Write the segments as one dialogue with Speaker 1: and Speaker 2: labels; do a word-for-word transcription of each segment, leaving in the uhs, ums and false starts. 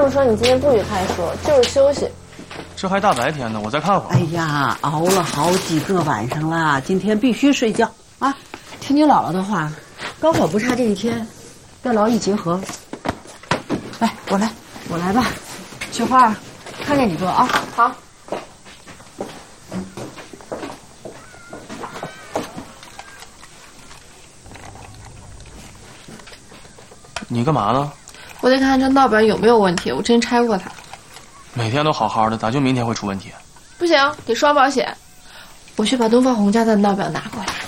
Speaker 1: 么说你今天不许看书，就是休息。
Speaker 2: 这还大白天呢，我再看会儿。
Speaker 3: 哎呀，熬了好几个晚上了，今天必须睡觉啊！听你姥姥的话，高考不差这一天，要劳逸结合。来，我来，我来吧。雪花，看着你做啊。
Speaker 1: 好。
Speaker 2: 你干嘛呢？
Speaker 1: 我得看看这闹表有没有问题，我之前拆过它。
Speaker 2: 每天都好好的，咋就明天会出问题？
Speaker 1: 不行，得双保险。我去把东方红家的闹表拿过来。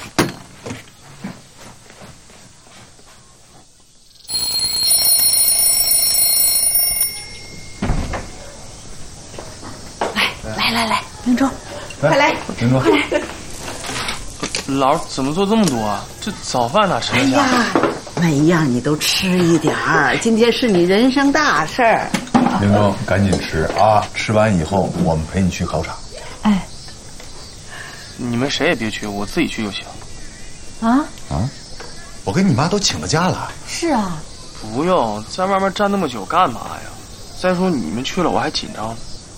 Speaker 3: 来来来来，明珠，快来，
Speaker 4: 明珠，
Speaker 3: 快来。
Speaker 2: 姥儿怎么做这么多啊？这早饭哪吃得下？
Speaker 3: 哎呀，每样你都吃一点儿，今天是你人生大事儿。
Speaker 4: 明珠，赶紧吃啊！吃完以后，我们陪你去考场。
Speaker 3: 哎，
Speaker 2: 你们谁也别去，我自己去就行。
Speaker 3: 啊
Speaker 4: 啊！我跟你妈都请了假了。
Speaker 3: 是啊。
Speaker 2: 不用，在外面站那么久干嘛呀？再说你们去了，我还紧张呢。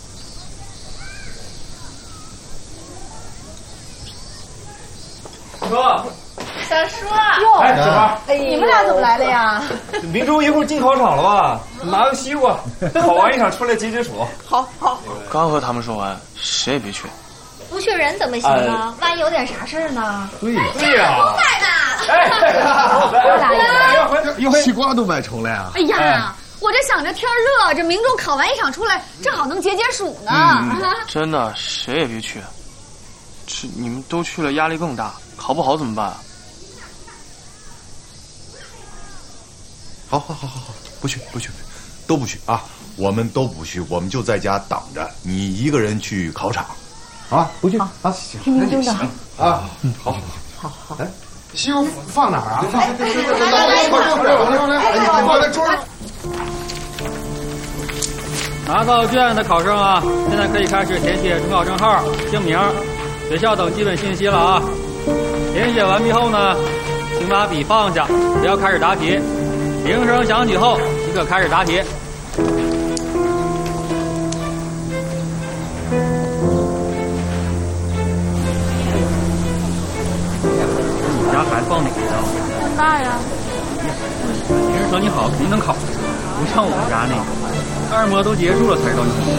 Speaker 5: 哥，
Speaker 6: 小叔，哟，
Speaker 5: 哎，小花，
Speaker 6: 哎，你们俩怎么来了呀？
Speaker 5: 明珠一会儿进考场了吧？拿个西瓜，考完一场出来解解暑。
Speaker 6: 好好。
Speaker 2: 刚和他们说完，谁也别去。
Speaker 6: 不去人怎么行啊？万一有点啥事呢？
Speaker 4: 对
Speaker 5: 对呀。
Speaker 6: 都在呢。
Speaker 5: 哎，
Speaker 4: 一会西瓜都买重了呀！
Speaker 6: 哎呀，我这想着天热，这明珠考完一场出来，正好能解解暑呢。
Speaker 2: 真的，谁也别去。这你们都去了，压力更大，考不好怎么办啊？
Speaker 4: 好好好好好，不去不去，都不去啊！我们都不去，我们就在家等着你一个人去考场，啊，不去啊！
Speaker 3: 听明珠的
Speaker 4: 啊，嗯，好，
Speaker 3: 好好。
Speaker 4: 哎，西瓜放哪儿啊？放
Speaker 5: 放在桌上。
Speaker 7: 拿到卷的考生啊，现在可以开始填写中考证号、姓名、学校等基本信息了啊。填写完毕后呢，请把笔放下，不要开始答题。铃声响起后即可开始答题。你家孩子报哪个呀？
Speaker 1: 很大呀。
Speaker 7: 别人说你好，肯定能考，不像我们家那个，二模都结束了才知道你好。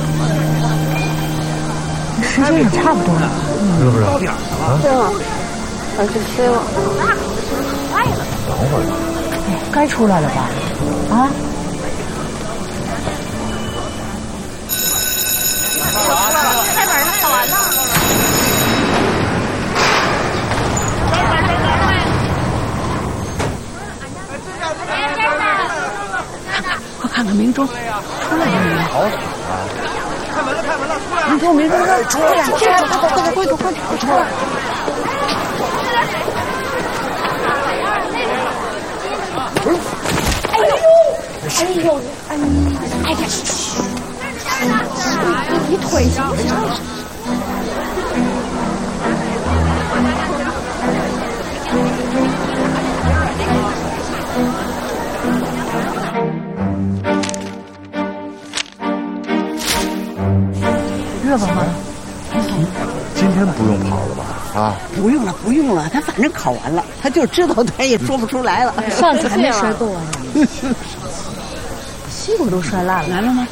Speaker 3: 时间也差不多了，
Speaker 4: 是不是？
Speaker 7: 到点了吧？
Speaker 1: 对了，我去吃了。
Speaker 6: 快了。
Speaker 4: 等会儿。
Speaker 3: 该出来了吧？啊！
Speaker 6: 开门了，考完了。
Speaker 3: 快看看明珠，出来了没有？
Speaker 4: 考场啊！
Speaker 5: 开门了，开门了，出来！
Speaker 3: 明珠，明珠，出来！出来！快快快快快快快出来！
Speaker 6: 哎呦，
Speaker 1: 哎呦，哎哎呀，
Speaker 6: 你腿行不行？
Speaker 3: 热吧吗？
Speaker 4: 今天不用跑了吧？啊，
Speaker 3: 不用了，不用了，他反正考完了，他就知道他也说不出来了。
Speaker 1: 上次还没摔够啊，屁股都摔烂了。
Speaker 3: 来了吗？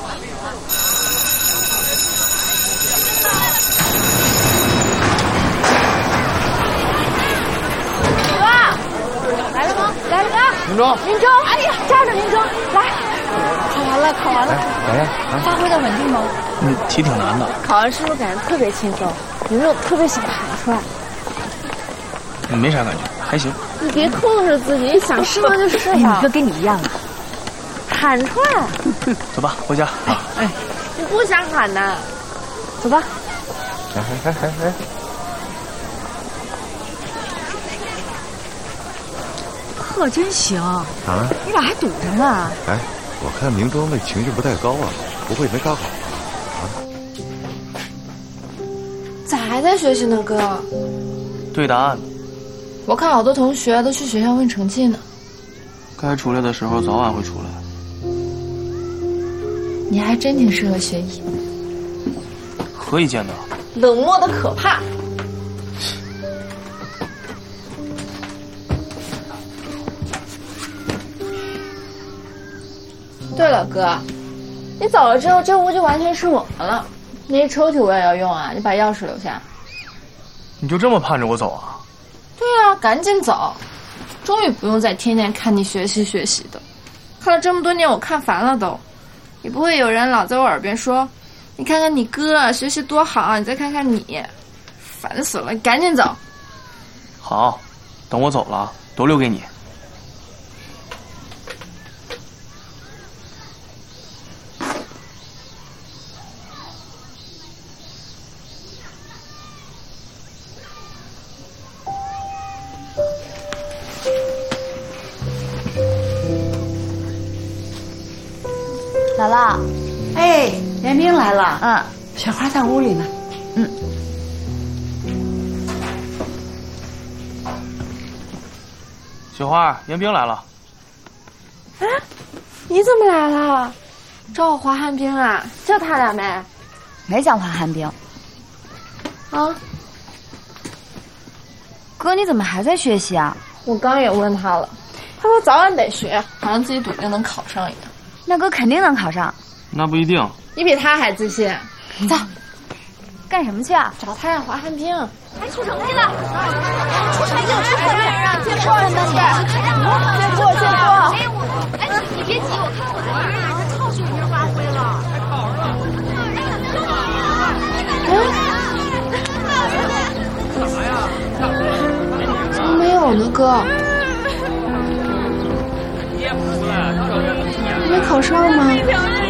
Speaker 6: 来了吗？来了吗？
Speaker 4: 明珠，
Speaker 6: 明珠，哎呀，抓着明珠，来，
Speaker 1: 考完了，考完了，
Speaker 4: 来呀！
Speaker 1: 发挥的稳定吗？
Speaker 2: 嗯，题挺难的。
Speaker 1: 考完是不是感觉特别轻松？有没有特别想喊出来？
Speaker 2: 没啥感觉，还行。
Speaker 1: 你别控制自己，你想释放就释放。
Speaker 3: 你说跟你一样啊？
Speaker 1: 喊出来！
Speaker 2: 走吧，回家。啊，
Speaker 3: 哎，
Speaker 1: 你不想喊呢？走吧。
Speaker 4: 哎哎哎哎！
Speaker 3: 课真行
Speaker 4: 啊！
Speaker 3: 你俩还堵着呢。
Speaker 4: 哎，我看明珠那情绪不太高啊，不会没考好啊？
Speaker 1: 咋还在学习呢，哥？
Speaker 2: 对答案。
Speaker 1: 我看好多同学都去学校问成绩呢。
Speaker 2: 该出来的时候早晚会出来。
Speaker 1: 你还真挺适合学医。
Speaker 2: 何以见得？
Speaker 1: 冷漠的可怕。对了，哥，你走了之后，这屋就完全是我们了。那些抽屉我也要用啊，你把钥匙留下。
Speaker 2: 你就这么盼着我走啊？
Speaker 1: 对啊，赶紧走，终于不用再天天看你学习学习的，看了这么多年，我看烦了都，也不会有人老在我耳边说，你看看你哥学习多好，你再看看你，烦死了，你赶紧走。
Speaker 2: 好，等我走了，都留给你。
Speaker 6: 姥姥，
Speaker 3: 哎，严冰来了。
Speaker 6: 嗯，
Speaker 3: 雪花在屋里呢。
Speaker 6: 嗯。
Speaker 2: 雪花，严冰来了。
Speaker 1: 啊，你怎么来了？找我滑旱冰啊？叫他俩没？
Speaker 6: 没讲滑旱冰。
Speaker 1: 啊？
Speaker 6: 哥，你怎么还在学习啊？
Speaker 1: 我刚也问他了，他说早晚得学，好像自己笃定能考上一样。
Speaker 6: 那哥肯定能考上。
Speaker 2: 那不一定。
Speaker 1: 你比他还自信。
Speaker 6: 走，干什么去啊？
Speaker 1: 找他俩滑旱冰。
Speaker 6: 还出成绩了！出成绩了！出成绩了！借过，借过，借过！哎，我，哎，你别急，我看我在哪儿啊？他超水平发挥了。
Speaker 1: 嗯？怎么没有呢，哥？没考上吗？